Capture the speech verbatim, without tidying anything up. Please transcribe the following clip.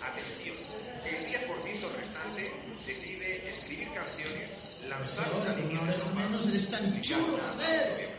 Atención, el diez por ciento restante decide escribir canciones, lanzar una Una oreja menos, eres tan chulo, joder.